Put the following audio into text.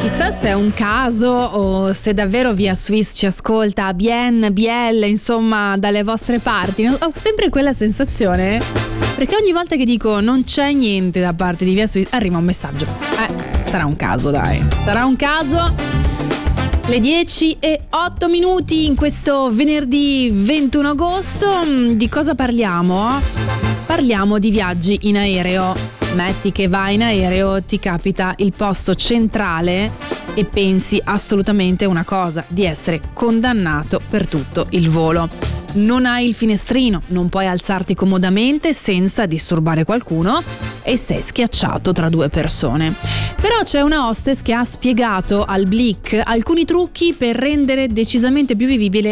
Chissà se è un caso o se davvero via Swiss ci ascolta Bien, Biel, insomma dalle vostre parti. Ho sempre quella sensazione, perché ogni volta che dico non c'è niente da parte di via Swiss arriva un messaggio. Sarà un caso, dai, sarà un caso. Le 10:08 in questo venerdì 21 agosto. Di cosa parliamo? Parliamo di viaggi in aereo. Metti che vai in aereo, ti capita il posto centrale e pensi assolutamente una cosa: di essere condannato per tutto il volo. Non hai il finestrino, non puoi alzarti comodamente senza disturbare qualcuno e sei schiacciato tra due persone. Però c'è una hostess che ha spiegato al Blick alcuni trucchi per rendere decisamente più vivibile